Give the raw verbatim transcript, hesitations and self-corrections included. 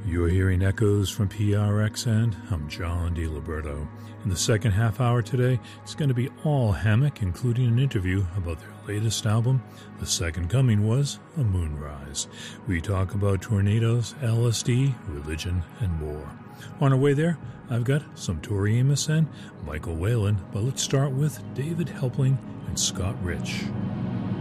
You're hearing echoes from P R X, and I'm John DiLiberto. In the second half hour today, it's going to be all Hammock, including an interview about their latest album. The Second Coming was A Moonrise. We talk about tornadoes, L S D, religion, and more. On our way there, I've got some Tori Amos and Michael Whalen, but let's start with David Helpling and Scott Rich.